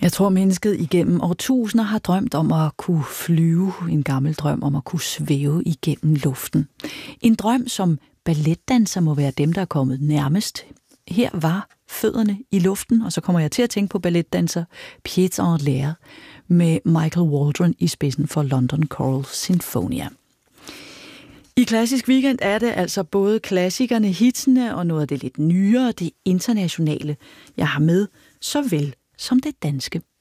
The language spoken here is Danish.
Jeg tror, mennesket igennem årtusinder har drømt om at kunne flyve. En gammel drøm om at kunne svæve igennem luften. En drøm, som balletdanser må være dem, der er kommet nærmest. Her var fødderne i luften, og så kommer jeg til at tænke på balletdanser Pieds en l'air med Michael Waldron i spidsen for London Choral Sinfonia. I Klassisk Weekend er det altså både klassikerne, hitsene og noget af det lidt nyere, det internationale, jeg har med, såvel som det danske.